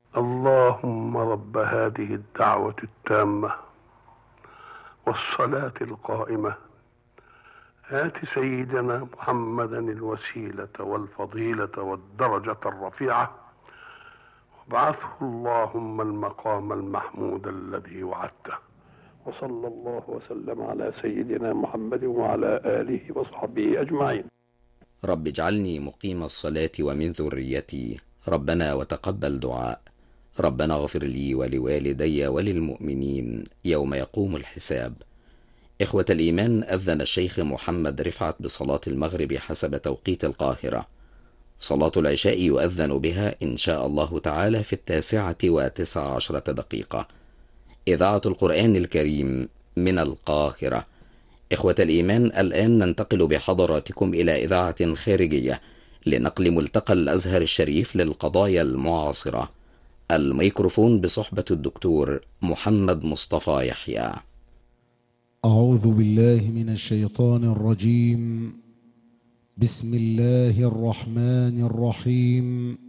اللهم رب هذه الدعوة التامة والصلاة القائمة، آت سيدنا محمدا الوسيلة والفضيلة والدرجة الرفيعة، وابعثه اللهم المقام المحمود الذي وعدته. وصلى الله وسلم على سيدنا محمد وعلى آله وصحبه أجمعين. رب اجعلني مقيم الصلاة ومن ذريتي، ربنا وتقبل دعاء. ربنا اغفر لي ولوالدي وللمؤمنين يوم يقوم الحساب. إخوة الإيمان، أذن الشيخ محمد رفعت بصلاة المغرب حسب توقيت القاهرة. صلاة العشاء يؤذن بها إن شاء الله تعالى في 9:19. إذاعة القرآن الكريم من القاهرة. إخوة الإيمان، الآن ننتقل بحضراتكم إلى إذاعة خارجية لنقل ملتقى الأزهر الشريف للقضايا المعاصرة. الميكروفون بصحبة الدكتور محمد مصطفى يحيى. أعوذ بالله من الشيطان الرجيم. بسم الله الرحمن الرحيم.